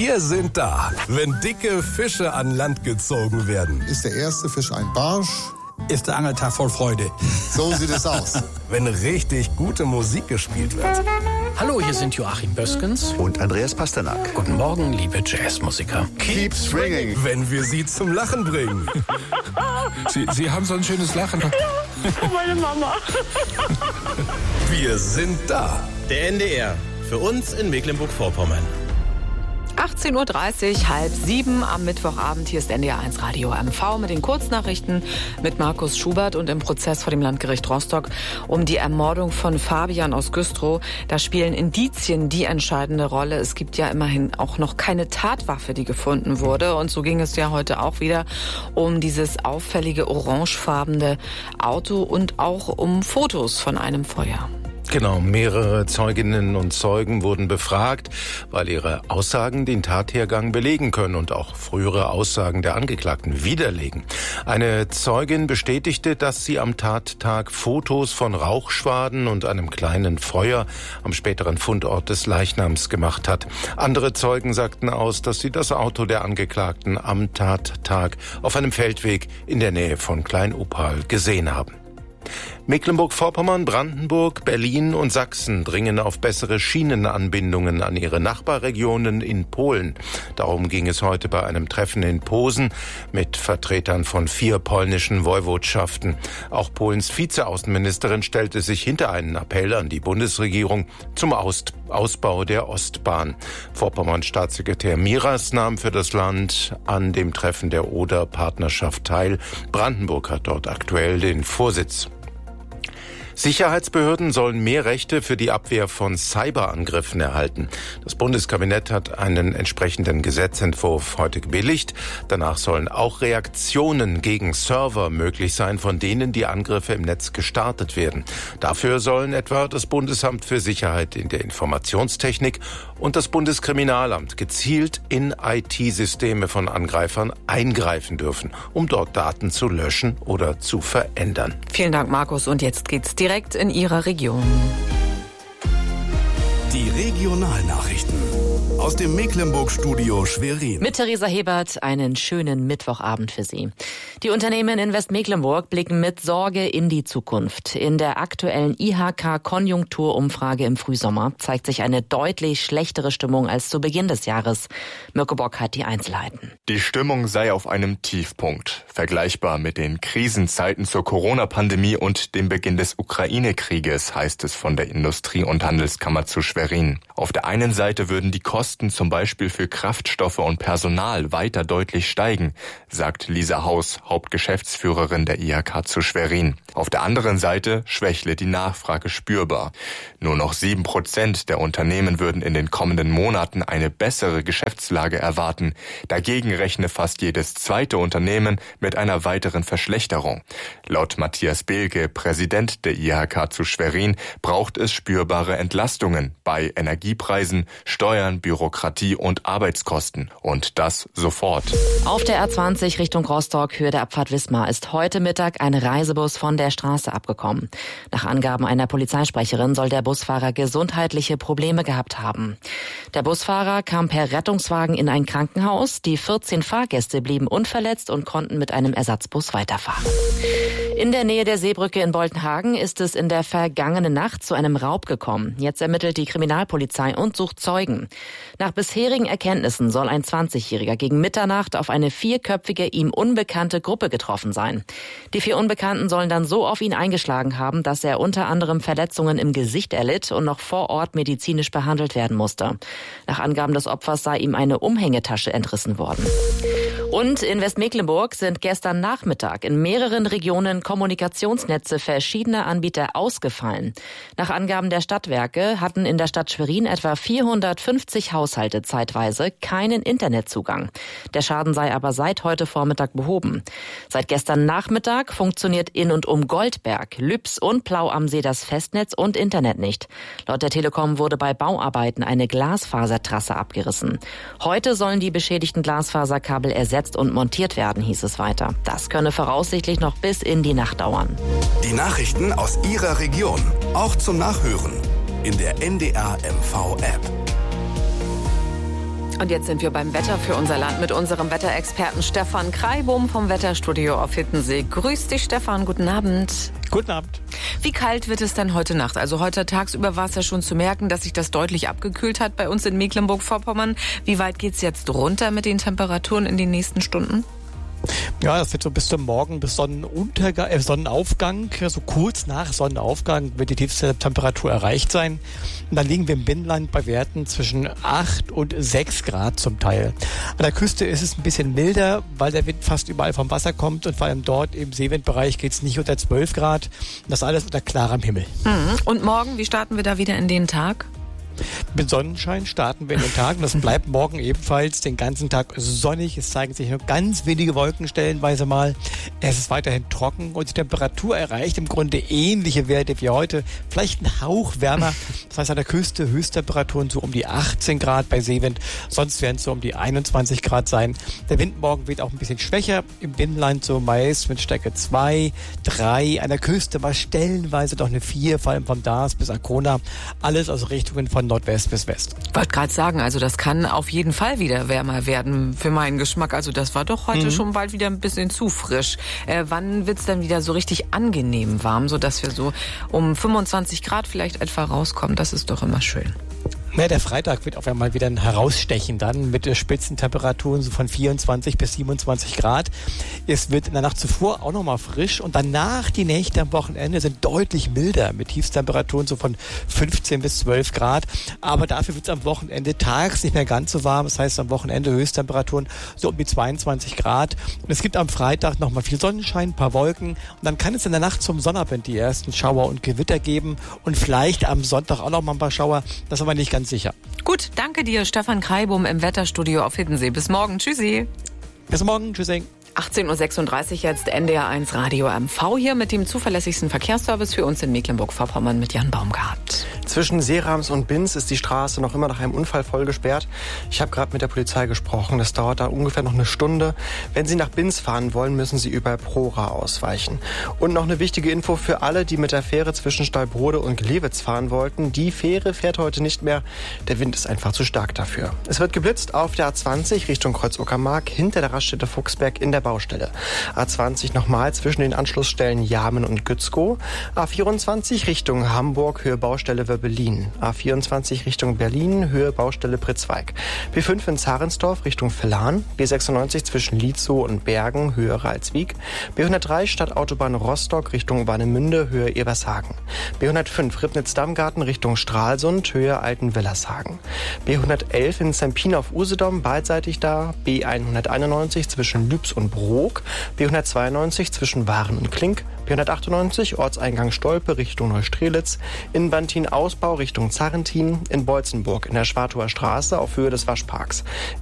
Wir sind da, wenn dicke Fische an Land gezogen werden. Ist der erste Fisch ein Barsch? Ist der Angeltag voll Freude. So sieht es aus. Wenn richtig gute Musik gespielt wird. Hallo, hier sind Joachim Böskens und Andreas Pasternak. Guten Morgen, liebe Jazzmusiker. Keep swinging. Wenn wir sie zum Lachen bringen. Sie haben so ein schönes Lachen. Ja, meine Mama. Wir sind da. Der NDR. Für uns in Mecklenburg-Vorpommern. 18.30 Uhr, 6:30 am Mittwochabend. Hier ist NDR 1 Radio MV mit den Kurznachrichten mit Markus Schubert und im Prozess vor dem Landgericht Rostock um die Ermordung von Fabian aus Güstrow. Da spielen Indizien die entscheidende Rolle. Es gibt ja immerhin auch noch keine Tatwaffe, die gefunden wurde. Und so ging es ja heute auch wieder um dieses auffällige orangefarbene Auto und auch um Fotos von einem Feuer. Genau, mehrere Zeuginnen und Zeugen wurden befragt, weil ihre Aussagen den Tathergang belegen können und auch frühere Aussagen der Angeklagten widerlegen. Eine Zeugin bestätigte, dass sie am Tattag Fotos von Rauchschwaden und einem kleinen Feuer am späteren Fundort des Leichnams gemacht hat. Andere Zeugen sagten aus, dass sie das Auto der Angeklagten am Tattag auf einem Feldweg in der Nähe von Klein-Oppal gesehen haben. Mecklenburg-Vorpommern, Brandenburg, Berlin und Sachsen dringen auf bessere Schienenanbindungen an ihre Nachbarregionen in Polen. Darum ging es heute bei einem Treffen in Posen mit Vertretern von 4 polnischen Woiwodschaften. Auch Polens Vizeaußenministerin stellte sich hinter einen Appell an die Bundesregierung zum Ausbau der Ostbahn. Vorpommern-Staatssekretär Miras nahm für das Land an dem Treffen der Oder-Partnerschaft teil. Brandenburg hat dort aktuell den Vorsitz. Sicherheitsbehörden sollen mehr Rechte für die Abwehr von Cyberangriffen erhalten. Das Bundeskabinett hat einen entsprechenden Gesetzentwurf heute gebilligt. Danach sollen auch Reaktionen gegen Server möglich sein, von denen die Angriffe im Netz gestartet werden. Dafür sollen etwa das Bundesamt für Sicherheit in der Informationstechnik und das Bundeskriminalamt gezielt in IT-Systeme von Angreifern eingreifen dürfen, um dort Daten zu löschen oder zu verändern. Vielen Dank, Markus. Und jetzt geht's direkt in Ihrer Region. Die Regionalnachrichten aus dem Mecklenburg-Studio Schwerin. Mit Theresa Hebert einen schönen Mittwochabend für Sie. Die Unternehmen in Westmecklenburg blicken mit Sorge in die Zukunft. In der aktuellen IHK-Konjunkturumfrage im Frühsommer zeigt sich eine deutlich schlechtere Stimmung als zu Beginn des Jahres. Mirko Bock hat die Einzelheiten. Die Stimmung sei auf einem Tiefpunkt. Vergleichbar mit den Krisenzeiten zur Corona-Pandemie und dem Beginn des Ukraine-Krieges, heißt es von der Industrie- und Handelskammer zu Schwerin. Auf der einen Seite würden die Kosten zum Beispiel für Kraftstoffe und Personal weiter deutlich steigen, sagt Lisa Haus, Hauptgeschäftsführerin der IHK zu Schwerin. Auf der anderen Seite schwächle die Nachfrage spürbar. Nur noch 7% der Unternehmen würden in den kommenden Monaten eine bessere Geschäftslage erwarten. Dagegen rechne fast jedes zweite Unternehmen mit einer weiteren Verschlechterung. Laut Matthias Behlke, Präsident der IHK zu Schwerin, braucht es spürbare Entlastungen bei Energiepreisen, Steuern, Bürokratie und Arbeitskosten. Und das sofort. Auf der A20 Richtung Rostock, Höhe der Abfahrt Wismar, ist heute Mittag ein Reisebus von der Straße abgekommen. Nach Angaben einer Polizeisprecherin soll der Busfahrer gesundheitliche Probleme gehabt haben. Der Busfahrer kam per Rettungswagen in ein Krankenhaus. Die 14 Fahrgäste blieben unverletzt und konnten mit einem Ersatzbus weiterfahren. In der Nähe der Seebrücke in Boltenhagen ist es in der vergangenen Nacht zu einem Raub gekommen. Jetzt ermittelt die Kriminalpolizei und sucht Zeugen. Nach bisherigen Erkenntnissen soll ein 20-Jähriger gegen Mitternacht auf eine 4-köpfige, ihm unbekannte Gruppe getroffen sein. Die 4 Unbekannten sollen dann so auf ihn eingeschlagen haben, dass er unter anderem Verletzungen im Gesicht erlitt und noch vor Ort medizinisch behandelt werden musste. Nach Angaben des Opfers sei ihm eine Umhängetasche entrissen worden. Und in Westmecklenburg sind gestern Nachmittag in mehreren Regionen Kommunikationsnetze verschiedener Anbieter ausgefallen. Nach Angaben der Stadtwerke hatten in der Stadt Schwerin etwa 450 Haushalte zeitweise keinen Internetzugang. Der Schaden sei aber seit heute Vormittag behoben. Seit gestern Nachmittag funktioniert in und um Goldberg, Lübs und Plau am See das Festnetz und Internet nicht. Laut der Telekom wurde bei Bauarbeiten eine Glasfasertrasse abgerissen. Heute sollen die beschädigten Glasfaserkabel ersetzt und montiert werden, hieß es weiter. Das könne voraussichtlich noch bis in die Nacht dauern. Die Nachrichten aus Ihrer Region, auch zum Nachhören in der NDR MV App. Und jetzt sind wir beim Wetter für unser Land mit unserem Wetterexperten Stefan Kreibum vom Wetterstudio auf Hittensee. Grüß dich, Stefan. Guten Abend. Guten Abend. Wie kalt wird es denn heute Nacht? Also heute tagsüber war es ja schon zu merken, dass sich das deutlich abgekühlt hat bei uns in Mecklenburg-Vorpommern. Wie weit geht es jetzt runter mit den Temperaturen in den nächsten Stunden? Ja, das wird so bis zum Morgen, bis Sonnenaufgang, so kurz nach Sonnenaufgang wird die tiefste Temperatur erreicht sein. Und dann liegen wir im Binnenland bei Werten zwischen 8 und 6 Grad zum Teil. An der Küste ist es ein bisschen milder, weil der Wind fast überall vom Wasser kommt und vor allem dort im Seewindbereich geht es nicht unter 12 Grad. Das alles unter klarem Himmel. Und morgen, wie starten wir da wieder in den Tag? Mit Sonnenschein starten wir in den Tag und das bleibt morgen ebenfalls den ganzen Tag sonnig. Es zeigen sich nur ganz wenige Wolken stellenweise mal. Es ist weiterhin trocken und die Temperatur erreicht im Grunde ähnliche Werte wie heute. Vielleicht ein Hauch wärmer. Das heißt an der Küste Höchsttemperaturen so um die 18 Grad bei Seewind. Sonst werden es so um die 21 Grad sein. Der Wind morgen wird auch ein bisschen schwächer. Im Binnenland so meist mit Stärke 2, 3. An der Küste mal stellenweise doch eine 4, vor allem vom Dars bis Arkona. Alles aus Richtungen von Nordwest bis West. Ich wollte gerade sagen, also das kann auf jeden Fall wieder wärmer werden für meinen Geschmack. Also das war doch heute schon bald wieder ein bisschen zu frisch. Wann wird's dann wieder so richtig angenehm warm, sodass wir so um 25 Grad vielleicht etwa rauskommen? Das ist doch immer schön. Ja, der Freitag wird auf einmal wieder herausstechen dann mit Spitzentemperaturen so von 24 bis 27 Grad. Es wird in der Nacht zuvor auch nochmal frisch und danach die Nächte am Wochenende sind deutlich milder mit Tiefstemperaturen so von 15 bis 12 Grad. Aber dafür wird es am Wochenende tags nicht mehr ganz so warm. Das heißt am Wochenende Höchsttemperaturen so um die 22 Grad. Und es gibt am Freitag nochmal viel Sonnenschein, ein paar Wolken. Und dann kann es in der Nacht zum Sonnabend die ersten Schauer und Gewitter geben. Und vielleicht am Sonntag auch nochmal ein paar Schauer. Das ist aber nicht ganz sicher. Gut, danke dir, Stefan Kreibum im Wetterstudio auf Hiddensee. Bis morgen. Tschüssi. Bis morgen. Tschüssi. 18.36 Uhr jetzt NDR1 Radio MV hier mit dem zuverlässigsten Verkehrsservice für uns in Mecklenburg-Vorpommern mit Jan Baumgart. Zwischen Seerams und Binz ist die Straße noch immer nach einem Unfall voll gesperrt. Ich habe gerade mit der Polizei gesprochen. Das dauert da ungefähr noch eine Stunde. Wenn Sie nach Binz fahren wollen, müssen Sie über Prora ausweichen. Und noch eine wichtige Info für alle, die mit der Fähre zwischen Stallbrode und Glewitz fahren wollten. Die Fähre fährt heute nicht mehr. Der Wind ist einfach zu stark dafür. Es wird geblitzt auf der A20 Richtung Kreuz-Uckermark hinter der Raststätte Fuchsberg in der Baustelle. A20 nochmal zwischen den Anschlussstellen Jamen und Gützkow. A24 Richtung Hamburg, Höhe Baustelle Wöbbelin. A24 Richtung Berlin, Höhe Baustelle Pritzweig. B5 in Zarensdorf Richtung Villan. B96 zwischen Lietzow und Bergen, Höhe Ralswiek. B103 Stadtautobahn Rostock Richtung Warnemünde, Höhe Ebershagen. B105 Ribnitz-Dammgarten Richtung Stralsund, Höhe Altenwillershagen. B111 in Zempin auf Usedom, beidseitig da. B191 zwischen Lübs und Brok. B192 zwischen Waren und Klink. B198 Ortseingang Stolpe Richtung Neustrelitz. In Bantin Ausbau Richtung Zarrentin. In Beutzenburg in der Schwartower Straße auf Höhe des Waschparks.